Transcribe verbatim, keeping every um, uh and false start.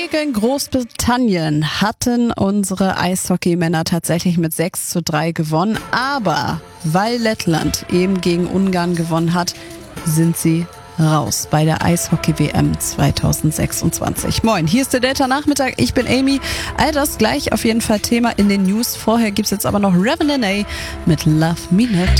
Gegen Großbritannien hatten unsere Eishockeymänner tatsächlich mit sechs zu drei gewonnen, aber weil Lettland eben gegen Ungarn gewonnen hat, sind sie raus bei der Eishockey-W M zwanzig sechsundzwanzig. Moin, hier ist der Delta-Nachmittag, ich bin Amy. All das gleich auf jeden Fall Thema in den News. Vorher gibt's jetzt aber noch Revenant mit Love Me Not.